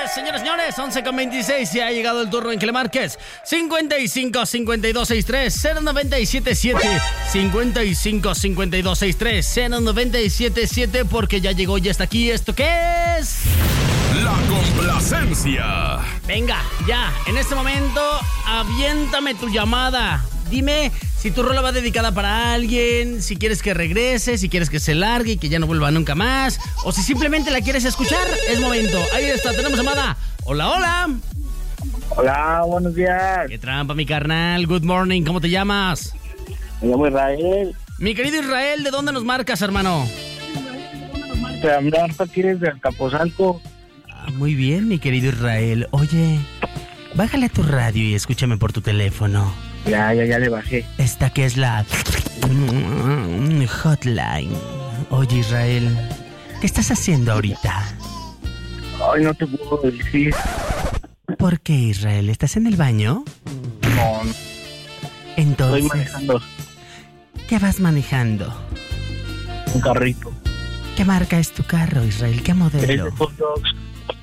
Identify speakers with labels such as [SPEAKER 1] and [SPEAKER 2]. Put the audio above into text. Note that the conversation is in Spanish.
[SPEAKER 1] Señores, 11:26, ya ha llegado el turno en que le marques 55 52 63 0977 55 52 63 0977, porque ya llegó, ya está aquí. ¿Esto qué es?
[SPEAKER 2] La complacencia.
[SPEAKER 1] Venga, ya, en este momento, aviéntame tu llamada. Dime si tu rola va dedicada para alguien, si quieres que regrese, si quieres que se largue y que ya no vuelva nunca más, o si simplemente la quieres escuchar. Es momento. Ahí está, tenemos llamada. Hola, hola.
[SPEAKER 3] Hola, buenos días.
[SPEAKER 1] Qué trampa, mi carnal. Good morning. ¿Cómo te llamas?
[SPEAKER 3] Me llamo Israel.
[SPEAKER 1] Mi querido Israel, ¿de dónde nos marcas, hermano?
[SPEAKER 3] Te hablar aquí desde Capozalco.
[SPEAKER 1] Muy bien, mi querido Israel. Oye, bájale a tu radio y escúchame por tu teléfono.
[SPEAKER 3] Ya le bajé.
[SPEAKER 1] Esta que es la hotline. Oye, Israel, ¿qué estás haciendo ahorita?
[SPEAKER 3] Ay, no te puedo decir.
[SPEAKER 1] ¿Por qué, Israel? ¿Estás en el baño?
[SPEAKER 3] No,
[SPEAKER 1] Entonces,
[SPEAKER 3] estoy manejando
[SPEAKER 1] ¿qué vas manejando?
[SPEAKER 3] un carrito.
[SPEAKER 1] ¿Qué marca es tu carro, Israel? ¿Qué modelo?
[SPEAKER 3] Es de hot dogs.